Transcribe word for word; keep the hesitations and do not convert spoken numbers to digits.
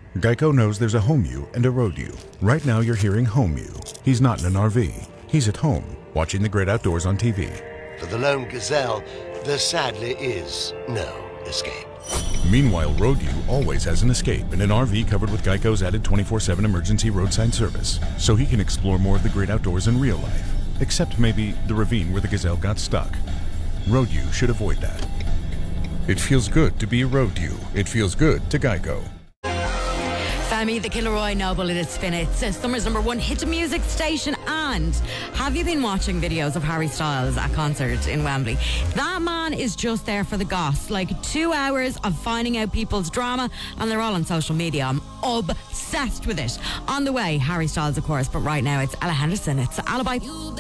Geico knows there's a home you and a road you. Right now you're hearing home you. He's not in an R V. He's at home, watching the great outdoors on T V. For the lone gazelle, there sadly is no escape. Meanwhile, road you always has an escape in an R V covered with Geico's added twenty-four seven emergency roadside service, so he can explore more of the great outdoors in real life. Except maybe the ravine where the gazelle got stuck. Road you should avoid that. It feels good to be a road you. It feels good to Geico. Femi, the Killeroy Noble, it is Spin It. It's summer's number one hit music station. And have you been watching videos of Harry Styles at concert in Wembley? That man is just there for the goss. Like two hours of finding out people's drama, and they're all on social media. I'm obsessed with it. On the way, Harry Styles, of course, but right now it's Ella Henderson. It's Alibi.